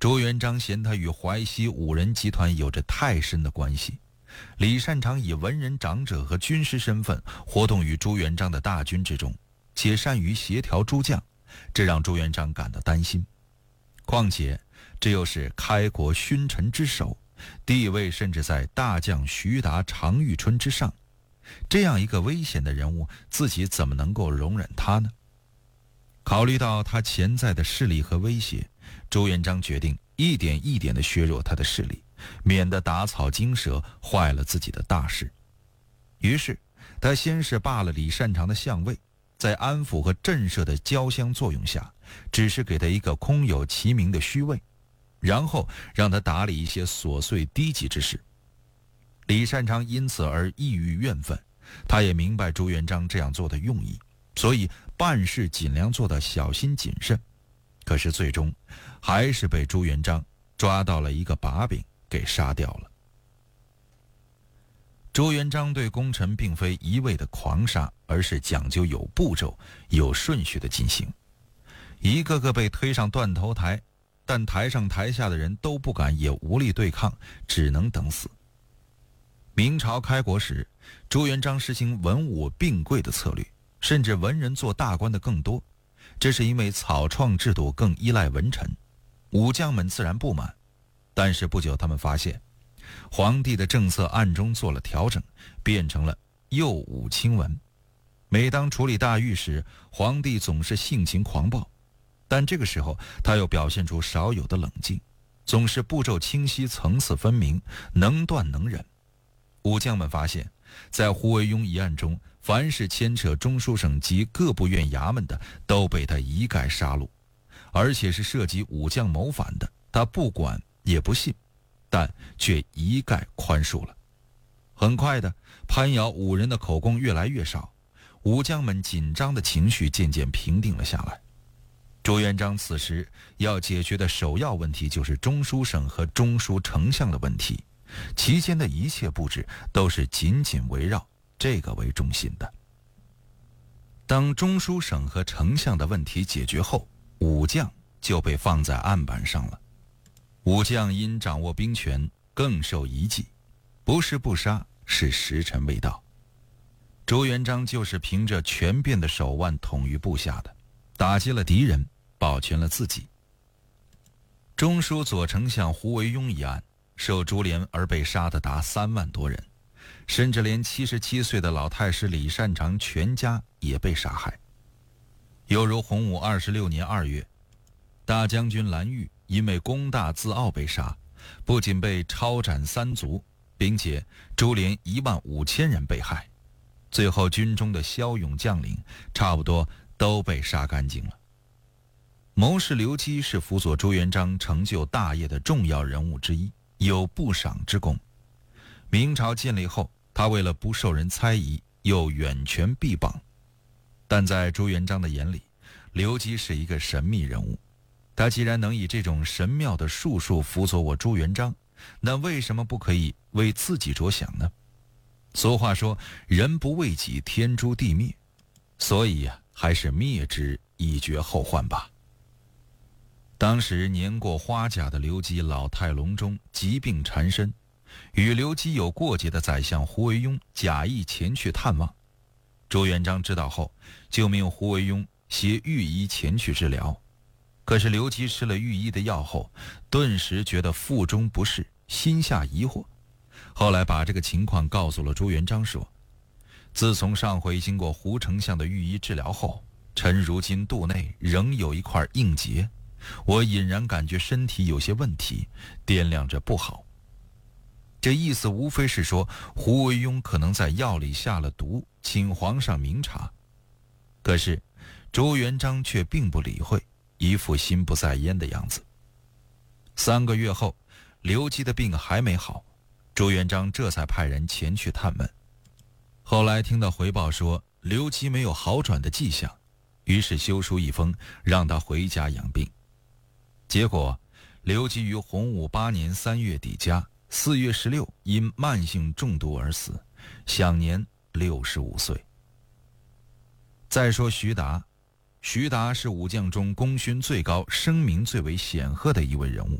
朱元璋嫌他与淮西五人集团有着太深的关系，李善长以文人长者和军师身份活动于朱元璋的大军之中，且善于协调诸将，这让朱元璋感到担心。况且这又是开国勋臣之首，地位甚至在大将徐达、常遇春之上，这样一个危险的人物，自己怎么能够容忍他呢？考虑到他潜在的势力和威胁，朱元璋决定一点一点地削弱他的势力，免得打草惊蛇，坏了自己的大事。于是他先是罢了李善长的相位，在安抚和震慑的交相作用下，只是给他一个空有其名的虚位，然后让他打理一些琐碎低级之事。李善长因此而抑郁怨愤，他也明白朱元璋这样做的用意，所以办事尽量做到小心谨慎。可是最终还是被朱元璋抓到了一个把柄，给杀掉了。朱元璋对功臣并非一味的狂杀，而是讲究有步骤、有顺序的进行。一个个被推上断头台，但台上台下的人都不敢也无力对抗，只能等死。明朝开国时，朱元璋实行文武并贵的策略，甚至文人做大官的更多，这是因为草创制度更依赖文臣，武将们自然不满。但是不久他们发现，皇帝的政策暗中做了调整，变成了右武轻文。每当处理大狱时，皇帝总是性情狂暴，但这个时候他又表现出少有的冷静，总是步骤清晰，层次分明，能断能忍。武将们发现，在胡惟庸一案中，凡是牵扯中书省及各部院衙门的，都被他一概杀戮，而且是涉及武将谋反的，他不管也不信，但却一概宽恕了。很快的，攀咬五人的口供越来越少，武将们紧张的情绪渐渐平定了下来。朱元璋此时要解决的首要问题就是中书省和中书丞相的问题，其间的一切布置都是紧紧围绕这个为中心的。当中书省和丞相的问题解决后，武将就被放在案板上了。武将因掌握兵权，更受一忌，不是不杀，是时辰未到。朱元璋就是凭着权变的手腕统御部下的，打击了敌人，保全了自己。中书左丞相胡惟庸一案，受株连而被杀的达3万多人，甚至连77岁的老太师李善长全家也被杀害。犹如洪武26年2月，大将军蓝玉因为功大自傲被杀，不仅被抄斩3族，并且株连15000人被害，最后军中的骁勇将领差不多都被杀干净了。谋士刘基是辅佐朱元璋成就大业的重要人物之一，有不赏之功。明朝建立后，他为了不受人猜疑，又远权避谤。但在朱元璋的眼里，刘基是一个神秘人物。他既然能以这种神妙的术数辅佐我朱元璋，那为什么不可以为自己着想呢？俗话说，人不为己，天诛地灭。所以还是灭之，以绝后患吧。当时年过花甲的刘基老态龙钟，疾病缠身，与刘基有过节的宰相胡惟庸假意前去探望。朱元璋知道后，就命胡惟庸携御医前去治疗。可是刘基吃了御医的药后，顿时觉得腹中不适，心下疑惑。后来把这个情况告诉了朱元璋，说：自从上回经过胡丞相的御医治疗后，臣如今肚内仍有一块硬结，我隐然感觉身体有些问题，掂量着不好。这意思无非是说胡惟庸可能在药里下了毒，请皇上明察。可是朱元璋却并不理会，一副心不在焉的样子。3个月后，刘基的病还没好，朱元璋这才派人前去探问。后来听到回报说刘基没有好转的迹象，于是修书一封，让他回家养病。结果刘基于洪武8年3月抵家，4月16因慢性中毒而死，享年65岁。再说徐达，徐达是武将中功勋最高、声名最为显赫的一位人物。